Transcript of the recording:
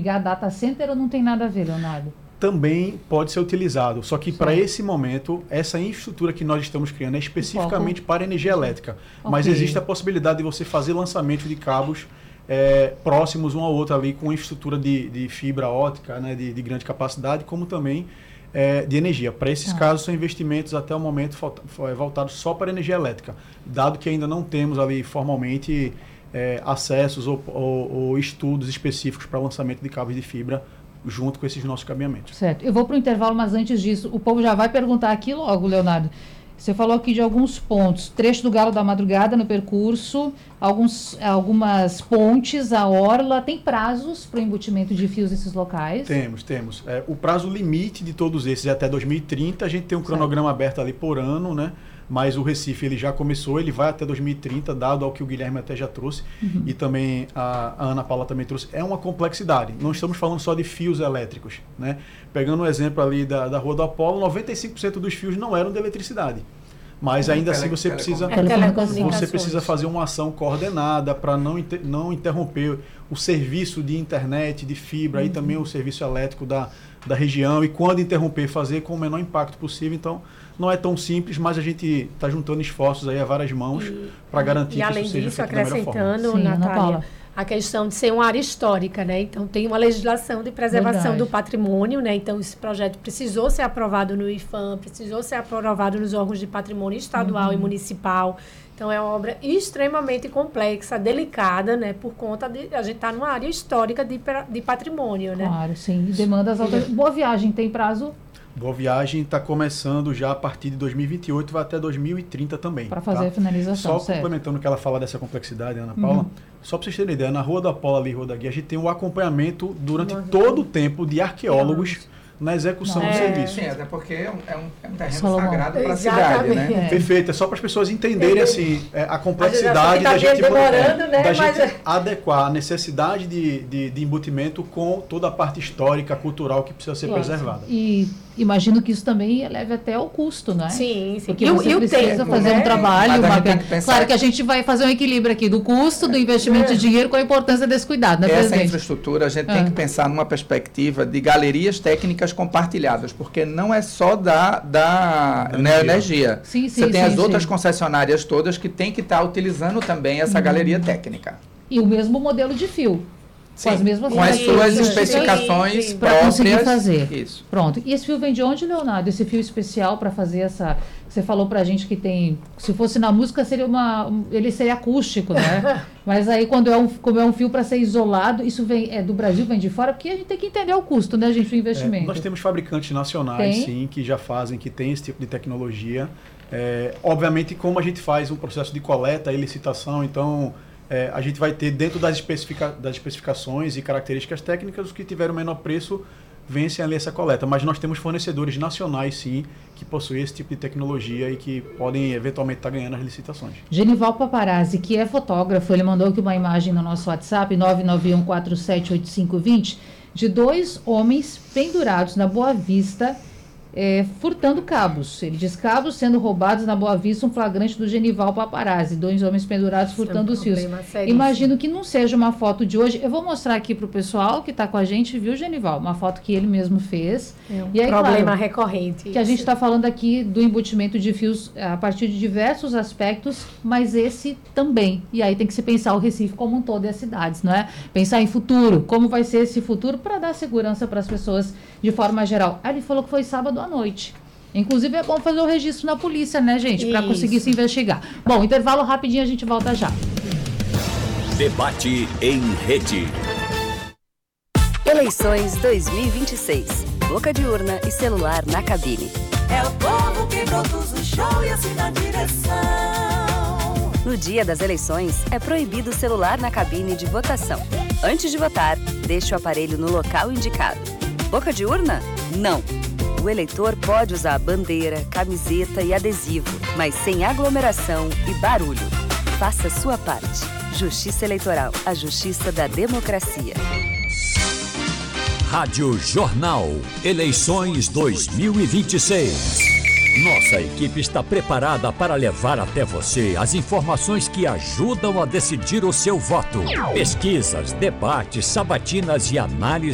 ligar data center ou não tem nada a ver, Leonardo? Também pode ser utilizado, só que para esse momento, essa infraestrutura que nós estamos criando é especificamente para energia elétrica. Mas existe a possibilidade de você fazer lançamento de cabos próximos um ao outro ali, com infraestrutura de fibra ótica, né, de grande capacidade, como também de energia. Para esses casos, são investimentos até o momento voltados só para energia elétrica, dado que ainda não temos ali formalmente acessos ou estudos específicos para lançamento de cabos de fibra junto com esses nossos cabeamentos. Certo. Eu vou para o intervalo, mas antes disso, o povo já vai perguntar aqui logo, Leonardo. Você falou aqui de alguns pontos, trecho do Galo da Madrugada no percurso, algumas pontes, a orla. Tem prazos para o embutimento de fios nesses locais? Temos. O prazo limite de todos esses é até 2030. A gente tem um cronograma aberto ali por ano, né? Mas o Recife ele já começou, ele vai até 2030, dado ao que o Guilherme até já trouxe, e também a Ana Paula também trouxe. É uma complexidade. Não estamos falando só de fios elétricos, né? Pegando o exemplo ali da Rua do Apolo, 95% dos fios não eram de eletricidade. Mas ainda assim você precisa fazer uma ação coordenada para não interromper o serviço de internet, de fibra, e também o serviço elétrico da região, e quando interromper, fazer com o menor impacto possível. Então, não é tão simples, mas a gente está juntando esforços aí a várias mãos para garantir que isso seja feito da melhor forma. E além disso, acrescentando, Natália, a questão de ser uma área histórica, né? Então, tem uma legislação de preservação do patrimônio, né? Então, esse projeto precisou ser aprovado no IFAM, precisou ser aprovado nos órgãos de patrimônio estadual e municipal. Então, é uma obra extremamente complexa, delicada, né? Por conta de a gente estar numa área histórica de patrimônio, né? Claro, sim. Demandas altas. Boa Viagem tem prazo? Boa Viagem está começando já a partir de 2028, vai até 2030 também. Para fazer a finalização, Só complementando o que ela fala dessa complexidade, Ana Paula, só para vocês terem ideia, na Rua do Apolo ali, Rua da Guia, a gente tem um acompanhamento durante todo o tempo de arqueólogos na execução do serviço. Sim, até porque é um terreno sagrado para a cidade, né? Perfeito, é só para as pessoas entenderem assim, a complexidade da gente adequar a necessidade de embutimento com toda a parte histórica, cultural que precisa ser preservada. E imagino que isso também eleve até o custo, né? Sim. Porque você precisa fazer um trabalho. Claro que a gente vai fazer um equilíbrio aqui do custo, do investimento de dinheiro, com a importância desse cuidado, né, presidente? Essa infraestrutura, a gente tem que pensar numa perspectiva de galerias técnicas compartilhadas, porque não é só da energia. Você tem as outras concessionárias todas que tem que estar utilizando também essa galeria técnica. E o mesmo modelo de fio. Sim, com as suas especificações para conseguir fazer. Isso. Pronto. E esse fio vem de onde, Leonardo? Esse fio especial para fazer essa... Você falou para a gente que tem... Se fosse na música, ele seria acústico, né? Mas aí, como é um fio para ser isolado, isso vem do Brasil, vem de fora? Porque a gente tem que entender o custo, né, gente, do investimento. Nós temos fabricantes nacionais, sim, que já fazem, que têm esse tipo de tecnologia. Obviamente, como a gente faz um processo de coleta e licitação, então... a gente vai ter dentro das especificações e características técnicas, os que tiveram menor preço vencem ali essa coleta. Mas nós temos fornecedores nacionais, sim, que possuem esse tipo de tecnologia e que podem eventualmente estar ganhando as licitações. Genival Paparazzi, que é fotógrafo, ele mandou aqui uma imagem no nosso WhatsApp, 991478520, de 2 homens pendurados na Boa Vista, furtando cabos. Ele diz: cabos sendo roubados na Boa Vista, um flagrante do Genival Paparazzi. 2 homens pendurados furtando os fios. Imagino que não seja uma foto de hoje. Eu vou mostrar aqui para o pessoal que está com a gente, viu, Genival? Uma foto que ele mesmo fez. E aí, problema recorrente. Que a gente está falando aqui do embutimento de fios a partir de diversos aspectos, mas esse também. E aí tem que se pensar o Recife como um todo e as cidades, não é? Pensar em futuro. Como vai ser esse futuro para dar segurança para as pessoas de forma geral. Aí ele falou que foi sábado à noite. Inclusive é bom fazer o registro na polícia, né, gente? Para conseguir se investigar. Bom, intervalo rapidinho, a gente volta já. Debate em rede. Eleições 2026. Boca de urna e celular na cabine. É o povo que produz o show e assim na direção. No dia das eleições, é proibido o celular na cabine de votação. Antes de votar, deixe o aparelho no local indicado. Boca de urna? Não. O eleitor pode usar a bandeira, camiseta e adesivo, mas sem aglomeração e barulho. Faça sua parte. Justiça Eleitoral, a justiça da democracia. Rádio Jornal, eleições 2026. Nossa equipe está preparada para levar até você as informações que ajudam a decidir o seu voto. Pesquisas, debates, sabatinas e análises